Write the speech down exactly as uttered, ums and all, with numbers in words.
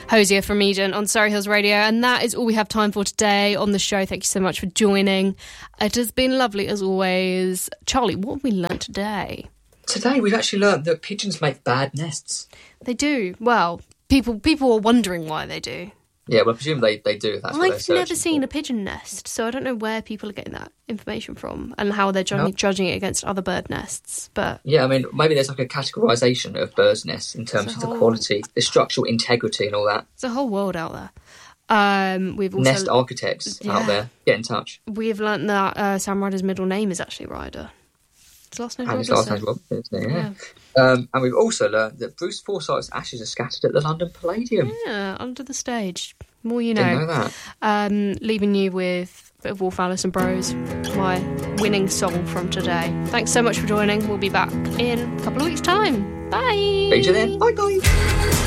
Hosier from Eden on Surrey Hills Radio. And that is all we have time for today on the show. Thank you so much for joining. It has been lovely as always. Charlie, what have we learnt today? Today we've actually learnt that pigeons make bad nests. They do. Well, people people are wondering why they do. Yeah, well, I presume they, they do. If that's what I've never seen for. a pigeon nest, so I don't know where people are getting that information from and how they're judging, No. judging it against other bird nests. But Yeah, I mean, maybe there's like a categorisation of birds' nests in terms It's a of the whole- quality, the structural integrity and all that. there's a whole world out there. Um, we've also Nest architects Yeah. out there, get in touch. we've learnt that uh, Sam Ryder's middle name is actually Ryder. His last name's And his Robertson. last name's Rob, isn't it? Yeah. Um, and we've also learnt that Bruce Forsyth's ashes are scattered at the London Palladium. Yeah, under the stage. More you Didn't know. know that. Um, leaving you with a bit of Wolf Alice and Bros, my winning song from today. Thanks so much for joining. We'll be back in a couple of weeks' time. Bye. Speak to you then. Bye bye.